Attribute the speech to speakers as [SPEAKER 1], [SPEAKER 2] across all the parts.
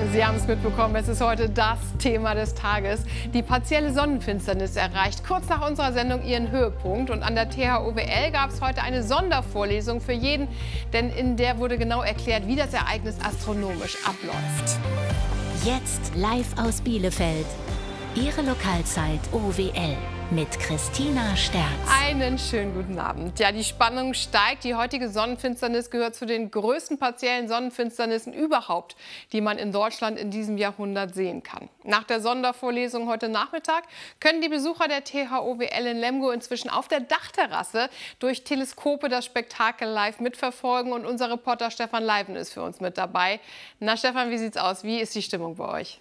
[SPEAKER 1] Sie haben es mitbekommen, es ist heute das Thema des Tages. Die partielle Sonnenfinsternis erreicht kurz nach unserer Sendung ihren Höhepunkt. Und an der THOWL gab es heute eine Sondervorlesung für jeden, denn in der wurde genau erklärt, wie das Ereignis astronomisch abläuft.
[SPEAKER 2] Jetzt live aus Bielefeld. Ihre Lokalzeit OWL mit Christina Sterz.
[SPEAKER 1] Einen schönen guten Abend. Ja, die Spannung steigt. Die heutige Sonnenfinsternis gehört zu den größten partiellen Sonnenfinsternissen überhaupt, die man in Deutschland in diesem Jahrhundert sehen kann. Nach der Sondervorlesung heute Nachmittag können die Besucher der THOWL in Lemgo inzwischen auf der Dachterrasse durch Teleskope das Spektakel live mitverfolgen. Und unser Reporter Stefan Leiven ist für uns mit dabei. Na Stefan, wie sieht's aus? Wie ist die Stimmung bei euch?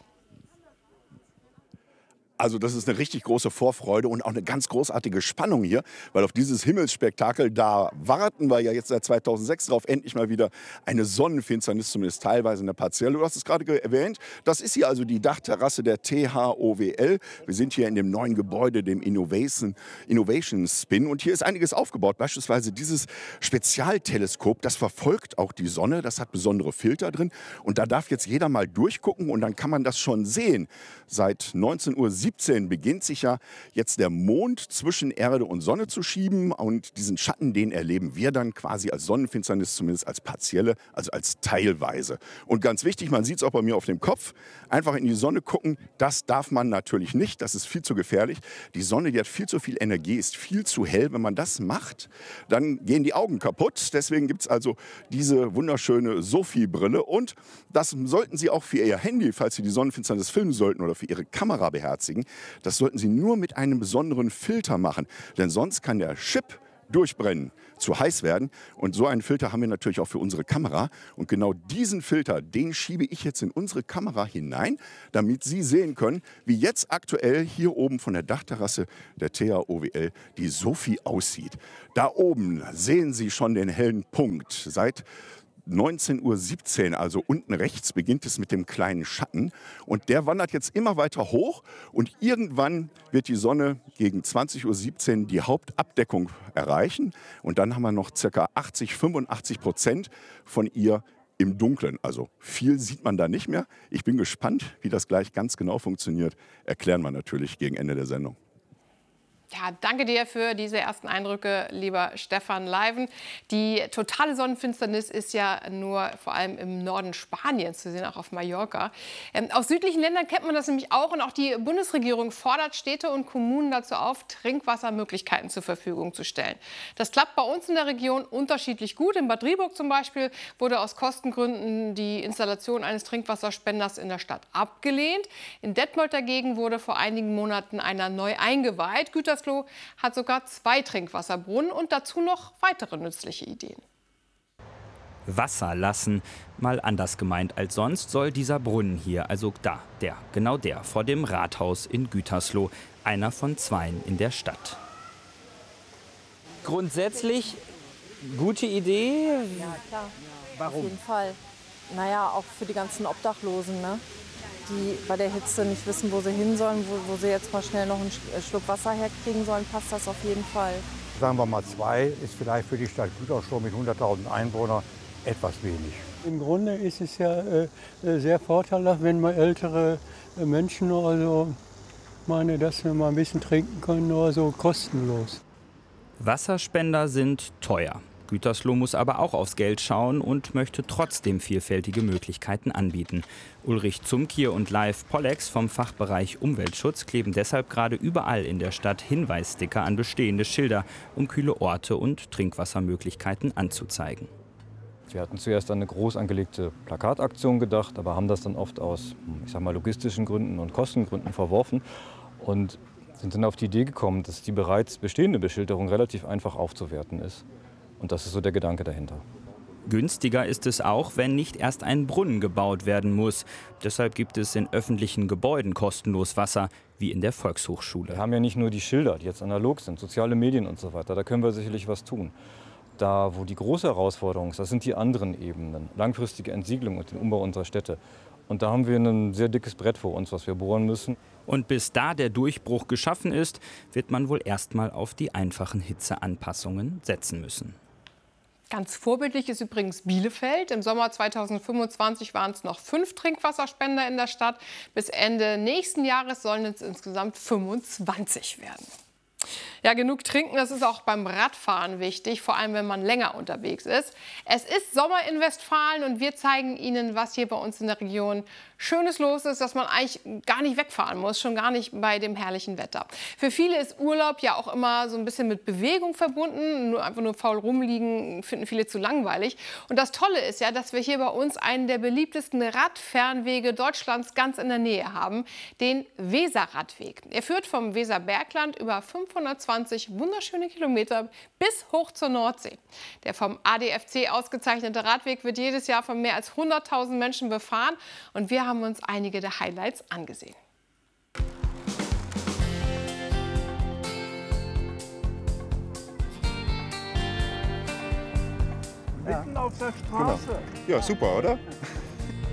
[SPEAKER 3] Also das ist eine richtig große Vorfreude und auch eine ganz großartige Spannung hier, weil auf dieses Himmelsspektakel, da warten wir ja jetzt seit 2006 drauf, endlich mal wieder eine Sonnenfinsternis, zumindest teilweise eine partielle. Du hast es gerade erwähnt, das ist hier also die Dachterrasse der THOWL. Wir sind hier in dem neuen Gebäude, dem Innovation Spin, und hier ist einiges aufgebaut, beispielsweise dieses Spezialteleskop, das verfolgt auch die Sonne, das hat besondere Filter drin und da darf jetzt jeder mal durchgucken und dann kann man das schon sehen. Seit 19:17 Uhr beginnt sich ja jetzt der Mond zwischen Erde und Sonne zu schieben und diesen Schatten, den erleben wir dann quasi als Sonnenfinsternis, zumindest als partielle, also als teilweise. Und ganz wichtig, man sieht es auch bei mir auf dem Kopf, einfach in die Sonne gucken, das darf man natürlich nicht, das ist viel zu gefährlich. Die Sonne, die hat viel zu viel Energie, ist viel zu hell. Wenn man das macht, dann gehen die Augen kaputt. Deswegen gibt es also diese wunderschöne Sophie-Brille und das sollten Sie auch für Ihr Handy, falls Sie die Sonnenfinsternis filmen sollten oder für Ihre Kamera beherzigen, das sollten Sie nur mit einem besonderen Filter machen, denn sonst kann der Chip durchbrennen, zu heiß werden. Und so einen Filter haben wir natürlich auch für unsere Kamera. Und genau diesen Filter, den schiebe ich jetzt in unsere Kamera hinein, damit Sie sehen können, wie jetzt aktuell hier oben von der Dachterrasse der THOWL die Sophie aussieht. Da oben sehen Sie schon den hellen Punkt. Seit 19:17 Uhr, also unten rechts, beginnt es mit dem kleinen Schatten. Und der wandert jetzt immer weiter hoch. Und irgendwann wird die Sonne gegen 20:17 Uhr die Hauptabdeckung erreichen. Und dann haben wir noch ca. 80–85% von ihr im Dunkeln. Also viel sieht man da nicht mehr. Ich bin gespannt, wie das gleich ganz genau funktioniert. Erklären wir natürlich gegen Ende der Sendung.
[SPEAKER 1] Ja, danke dir für diese ersten Eindrücke, lieber Stefan Leiven. Die totale Sonnenfinsternis ist ja nur vor allem im Norden Spaniens zu sehen, auch auf Mallorca. Aus südlichen Ländern kennt man das nämlich auch. Und auch die Bundesregierung fordert Städte und Kommunen dazu auf, Trinkwassermöglichkeiten zur Verfügung zu stellen. Das klappt bei uns in der Region unterschiedlich gut. In Bad Driburg zum Beispiel wurde aus Kostengründen die Installation eines Trinkwasserspenders in der Stadt abgelehnt. In Detmold dagegen wurde vor einigen Monaten einer neu eingeweiht. Gütersloh hat sogar 2 Trinkwasserbrunnen und dazu noch weitere nützliche Ideen.
[SPEAKER 4] Wasser lassen, mal anders gemeint als sonst, soll dieser Brunnen hier, also genau der, vor dem Rathaus in Gütersloh, einer von 2 in der Stadt.
[SPEAKER 5] Grundsätzlich gute Idee.
[SPEAKER 6] Ja, klar.
[SPEAKER 5] Warum?
[SPEAKER 6] Auf jeden Fall. Naja, auch für die ganzen Obdachlosen, ne? Die bei der Hitze nicht wissen, wo sie hin sollen, wo sie jetzt mal schnell noch einen Schluck Wasser herkriegen sollen, passt das auf jeden Fall.
[SPEAKER 7] Sagen wir mal 2 ist vielleicht für die Stadt Gütersloh mit 100.000 Einwohnern etwas wenig.
[SPEAKER 8] Im Grunde ist es ja sehr vorteilhaft, wenn mal ältere Menschen dass wir mal ein bisschen trinken können, nur so kostenlos.
[SPEAKER 4] Wasserspender sind teuer. Gütersloh muss aber auch aufs Geld schauen und möchte trotzdem vielfältige Möglichkeiten anbieten. Ulrich Zumkier und Leif Pollex vom Fachbereich Umweltschutz kleben deshalb gerade überall in der Stadt Hinweissticker an bestehende Schilder, um kühle Orte und Trinkwassermöglichkeiten anzuzeigen.
[SPEAKER 9] Wir hatten zuerst an eine groß angelegte Plakataktion gedacht, aber haben das dann oft aus logistischen Gründen und Kostengründen verworfen und sind dann auf die Idee gekommen, dass die bereits bestehende Beschilderung relativ einfach aufzuwerten ist. Und das ist so der Gedanke dahinter.
[SPEAKER 4] Günstiger ist es auch, wenn nicht erst ein Brunnen gebaut werden muss. Deshalb gibt es in öffentlichen Gebäuden kostenlos Wasser, wie in der Volkshochschule.
[SPEAKER 9] Wir haben ja nicht nur die Schilder, die jetzt analog sind, soziale Medien und so weiter. Da können wir sicherlich was tun. Da, wo die große Herausforderung ist, das sind die anderen Ebenen. Langfristige Entsiegelung und den Umbau unserer Städte. Und da haben wir ein sehr dickes Brett vor uns, was wir bohren müssen.
[SPEAKER 4] Und bis da der Durchbruch geschaffen ist, wird man wohl erst mal auf die einfachen Hitzeanpassungen setzen müssen.
[SPEAKER 1] Ganz vorbildlich ist übrigens Bielefeld. Im Sommer 2025 waren es noch 5 Trinkwasserspender in der Stadt. Bis Ende nächsten Jahres sollen es insgesamt 25 werden. Ja, genug trinken, das ist auch beim Radfahren wichtig, vor allem wenn man länger unterwegs ist. Es ist Sommer in Westfalen und wir zeigen Ihnen, was hier bei uns in der Region Schönes los ist, dass man eigentlich gar nicht wegfahren muss, schon gar nicht bei dem herrlichen Wetter. Für viele ist Urlaub ja auch immer so ein bisschen mit Bewegung verbunden. Einfach nur faul rumliegen finden viele zu langweilig. Und das Tolle ist ja, dass wir hier bei uns einen der beliebtesten Radfernwege Deutschlands ganz in der Nähe haben, den Weserradweg. Er führt vom Weserbergland über 520 wunderschöne Kilometer bis hoch zur Nordsee. Der vom ADFC ausgezeichnete Radweg wird jedes Jahr von mehr als 100.000 Menschen befahren und wir haben uns einige der Highlights angesehen.
[SPEAKER 10] Mitten auf der Straße.
[SPEAKER 3] Genau. Ja, super, oder?